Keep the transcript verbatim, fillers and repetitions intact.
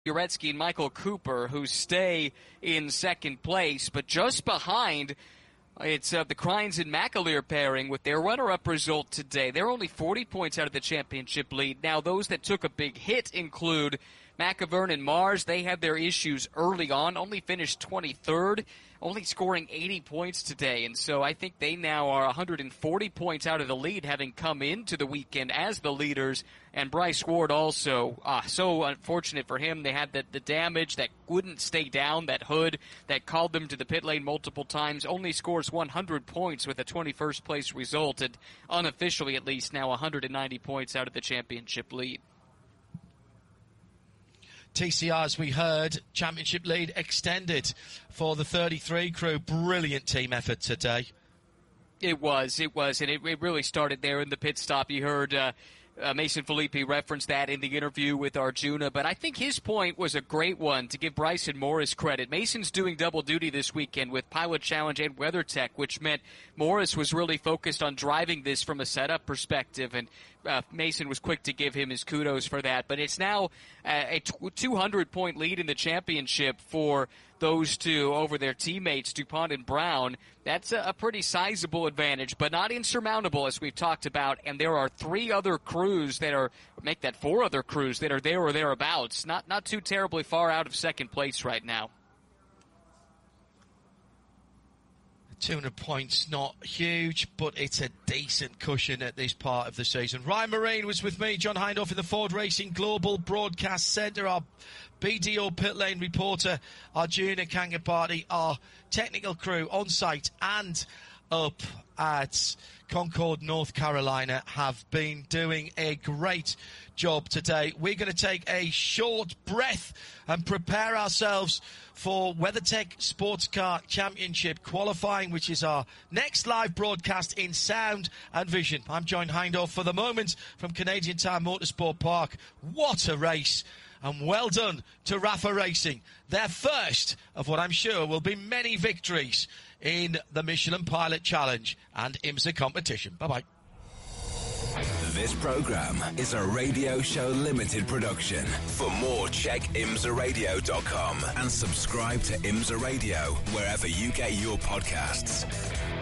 Uretsky and Michael Cooper, who stay in second place, but just behind, it's uh, the Crines and McAleer pairing with their runner-up result today. They're only forty points out of the championship lead. Now, those that took a big hit include McIvern and Mars. They had their issues early on, only finished twenty-third, only scoring eighty points today. And so I think they now are one hundred forty points out of the lead, having come into the weekend as the leaders. And Bryce Ward also, ah, so unfortunate for him. They had the, the damage that wouldn't stay down, that hood that called them to the pit lane multiple times. Only scores one hundred points with a twenty-first place result, and unofficially at least now one hundred ninety points out of the championship lead. T C R, as we heard, championship lead extended for the thirty-three crew. Brilliant team effort today. It was, it was, and it, it really started there in the pit stop. You heard uh, uh, Mason Filippi reference that in the interview with Arjuna, but I think his point was a great one to give Bryson Morris credit. Mason's doing double duty this weekend with Pilot Challenge and WeatherTech, which meant Morris was really focused on driving this from a setup perspective, and Uh, Mason was quick to give him his kudos for that. But it's now uh, a two hundred point lead in the championship for those two over their teammates, DuPont and Brown. That's a, a pretty sizable advantage, but not insurmountable, as we've talked about. And there are three other crews that are, make that four other crews that are there or thereabouts. Not, not too terribly far out of second place right now. two hundred points, not huge, but it's a decent cushion at this part of the season. Ryan Marine was with me, John Hindhaugh, in the Ford Racing Global Broadcast Centre. Our B D O pit lane reporter, Arjuna Kangapati, our technical crew on site and up at Concord, North Carolina, have been doing a great job today. We're going to take a short breath and prepare ourselves for WeatherTech Sports Car Championship qualifying, which is our next live broadcast in sound and vision. I'm John Hindhaugh for the moment from Canadian Tire Motorsport Park. What a race! And well done to Rafa Racing. Their first of what I'm sure will be many victories in the Michelin Pilot Challenge and IMSA competition. Bye-bye. This program is a Radio Show Limited production. For more, check imsa radio dot com and subscribe to IMSA Radio wherever you get your podcasts.